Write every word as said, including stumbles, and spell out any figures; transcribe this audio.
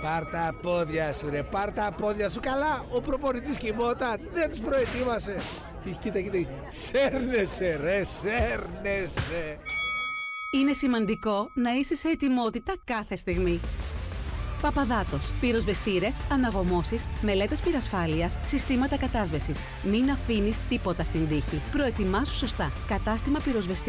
Πάρ' τα πόδια σου ρε, πάρ' τα πόδια σου. Καλά, ο προπονητής κοιμόταν, δεν τους προετοίμασε. Και κοίτα, κοίτα, σέρνεσαι ρε, σέρνεσαι. Είναι σημαντικό να είσαι σε ετοιμότητα κάθε στιγμή. Παπαδάτος. Πυροσβεστήρες, αναγωμώσεις, μελέτες πυρασφάλειας, συστήματα κατάσβεσης. Μην αφήνεις τίποτα στην τύχη. Προετοιμάσου σωστά. Κατάστημα πυροσβεστήρες.